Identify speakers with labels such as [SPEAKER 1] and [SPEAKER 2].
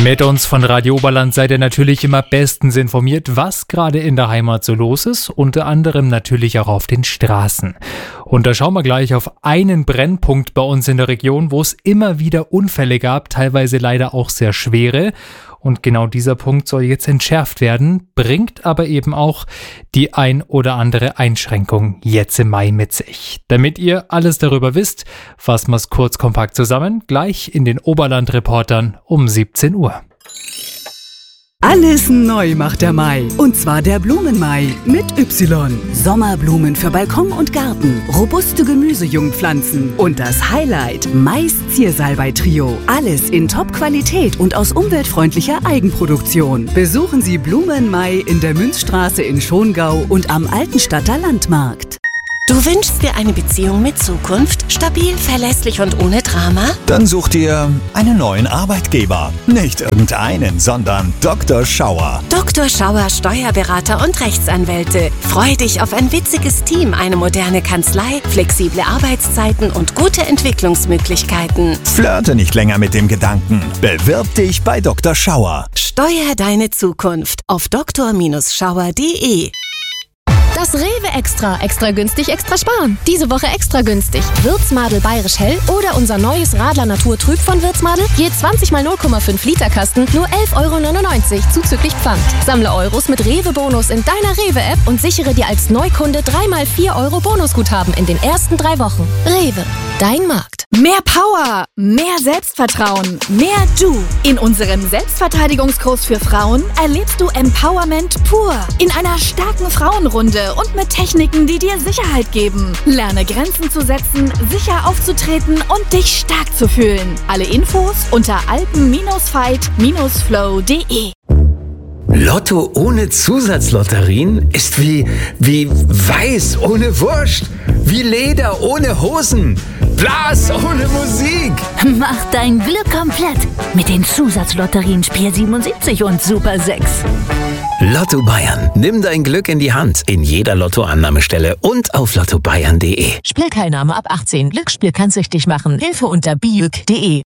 [SPEAKER 1] Mit uns von Radio Oberland seid ihr natürlich immer bestens informiert, was gerade in der Heimat so los ist, unter anderem natürlich auch auf den Straßen. Und da schauen wir gleich auf einen Brennpunkt bei uns in der Region, wo es immer wieder Unfälle gab, teilweise leider auch sehr schwere. Und genau dieser Punkt soll jetzt entschärft werden, bringt aber eben auch die ein oder andere Einschränkung jetzt im Mai mit sich. Damit ihr alles darüber wisst, fassen wir es kurz kompakt zusammen, gleich in den Oberland-Reportern um 17 Uhr.
[SPEAKER 2] Alles neu macht der Mai. Und zwar der Blumenmai mit Y. Sommerblumen für Balkon und Garten, robuste Gemüsejungpflanzen und das Highlight, Mais Ziersalbei-Trio. Alles in Top-Qualität und aus umweltfreundlicher Eigenproduktion. Besuchen Sie Blumenmai in der Münzstraße in Schongau und am Altenstadter Landmarkt.
[SPEAKER 3] Du wünschst dir eine Beziehung mit Zukunft? Stabil, verlässlich und ohne Drama?
[SPEAKER 4] Dann such dir einen neuen Arbeitgeber. Nicht irgendeinen, sondern Dr. Schauer.
[SPEAKER 3] Dr. Schauer, Steuerberater und Rechtsanwälte. Freu dich auf ein witziges Team, eine moderne Kanzlei, flexible Arbeitszeiten und gute Entwicklungsmöglichkeiten.
[SPEAKER 4] Flirte nicht länger mit dem Gedanken. Bewirb dich bei Dr. Schauer.
[SPEAKER 3] Steuer deine Zukunft auf dr-schauer.de.
[SPEAKER 5] Das Rewe Extra günstig, extra sparen. Diese Woche extra günstig. Würzmadel Bayerisch Hell oder unser neues Radler Naturtrüb von Würzmadel. Je 20 mal 0,5 Liter Kasten, nur 11,99 € zuzüglich Pfand. Sammle Euros mit Rewe-Bonus in deiner Rewe-App und sichere dir als Neukunde 3 mal 4 € Bonusguthaben in den ersten 3 Wochen. Rewe, dein Markt.
[SPEAKER 6] Mehr Power, mehr Selbstvertrauen, mehr Du. In unserem Selbstverteidigungskurs für Frauen erlebst du Empowerment pur. In einer starken Frauenrunde und mit Techniken, die dir Sicherheit geben. Lerne Grenzen zu setzen, sicher aufzutreten und dich stark zu fühlen. Alle Infos unter alpen-fight-flow.de.
[SPEAKER 7] Lotto ohne Zusatzlotterien ist wie Weiß ohne Wurst, wie Leder ohne Hosen, Blas ohne Musik.
[SPEAKER 8] Mach dein Glück komplett mit den Zusatzlotterien Spiel 77 und Super 6.
[SPEAKER 7] Lotto Bayern. Nimm dein Glück in die Hand in jeder Lottoannahmestelle und auf lottobayern.de.
[SPEAKER 9] Spielteilnahme ab 18. Glücksspiel kann süchtig machen. Hilfe unter biüg.de.